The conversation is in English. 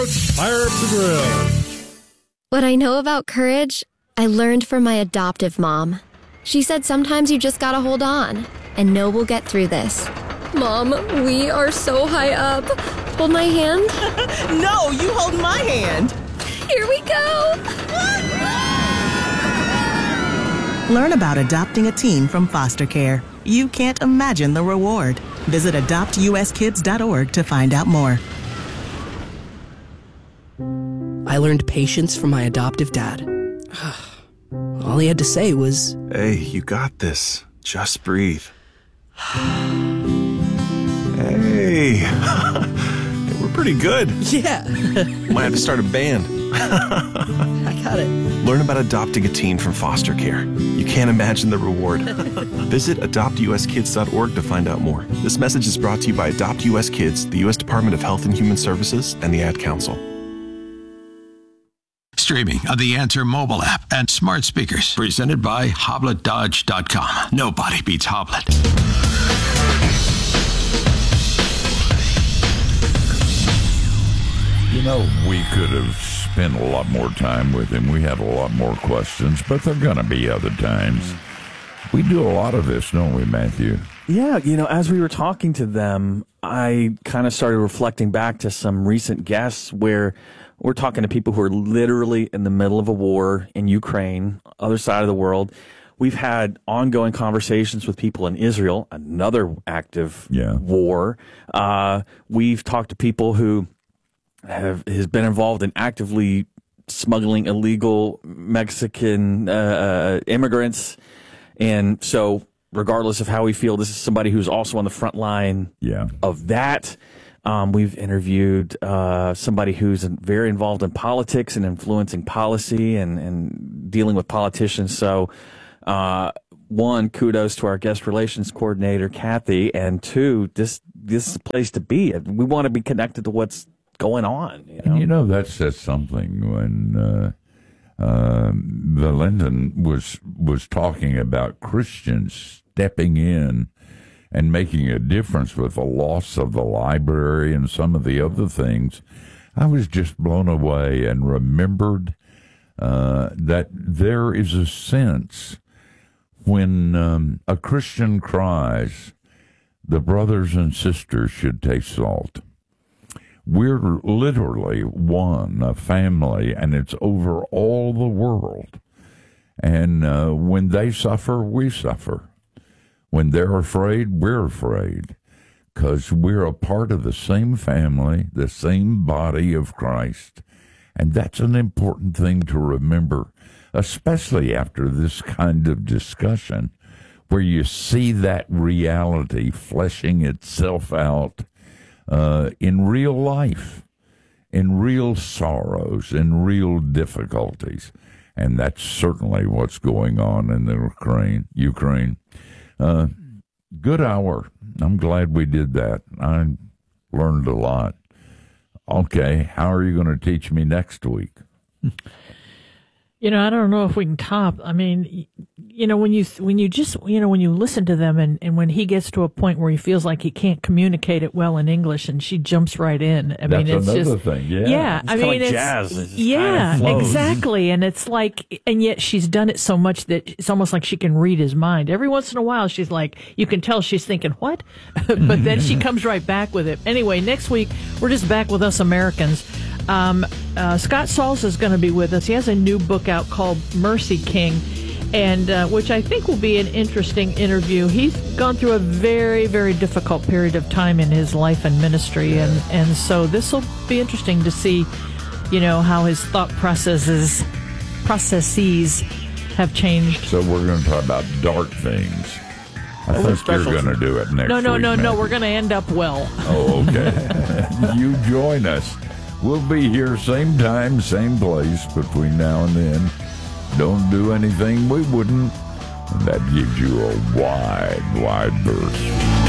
Fire up the grill. What I know about courage, I learned from my adoptive mom. She said sometimes you just gotta hold on and know we'll get through this. Mom, we are so high up. Hold my hand. No, you hold my hand. Here we go. Learn about adopting a teen from foster care. You can't imagine the reward. Visit adoptuskids.org to find out more. I learned patience from my adoptive dad. All he had to say was, "Hey, you got this. Just breathe." Hey, we're pretty good. yeah, Might have to start a band. I got it. Learn about adopting a teen from foster care. You can't imagine the reward. Visit adoptuskids.org to find out more. This message is brought to you by Adopt US Kids, the U.S. Department of Health and Human Services, and the Ad Council. Streaming on the Answer mobile app and smart speakers. Presented by HobletDodge.com. Nobody beats Hoblet. You know, we could have spent a lot more time with him. We had a lot more questions, but there are going to be other times. We do a lot of this, don't we, Matthew? Yeah, as we were talking to them, I kind of started reflecting back to some recent guests where we're talking to people who are literally in the middle of a war in Ukraine, other side of the world. We've had ongoing conversations with people in Israel, another active war. We've talked to people who has been involved in actively smuggling illegal Mexican immigrants. And so regardless of how we feel, this is somebody who's also on the front line of that. We've interviewed somebody who's very involved in politics and influencing policy and dealing with politicians. So, one, kudos to our guest relations coordinator, Kathy, and two, this is a place to be. We want to be connected to what's going on. And that says something when Valentin was talking about Christians stepping in and making a difference with the loss of the library and some of the other things. I was just blown away and remembered that there is a sense when a Christian cries, the brothers and sisters should taste salt. We're literally one, a family, and it's over all the world. And when they suffer, we suffer. When they're afraid, we're afraid. Because we're a part of the same family, the same body of Christ. And that's an important thing to remember, especially after this kind of discussion, where you see that reality fleshing itself out in real life, in real sorrows, in real difficulties. And that's certainly what's going on in the Ukraine. Good hour. I'm glad we did that. I learned a lot. Okay, how are you going to teach me next week? I don't know if we can top. I mean, when you listen to them and when he gets to a point where he feels like he can't communicate it well in English and she jumps right in. That's another thing. Yeah. It's like jazz. Exactly. And it's like, and yet she's done it so much that it's almost like she can read his mind. Every once in a while, she's like, you can tell she's thinking, what? But then she comes right back with it. Anyway, next week, we're just back with us Americans. Scott Sauls is going to be with us. He has a new book out called Mercy King, and which I think will be an interesting interview. He's gone through a very, very difficult period of time in his life and ministry, and so this will be interesting to see, how his thought processes have changed. So we're going to talk about dark things. I think you're going to do it next week. No. We're going to end up well. Oh, okay. You join us. We'll be here same time, same place between now and then. Don't do anything we wouldn't. And that gives you a wide, wide berth.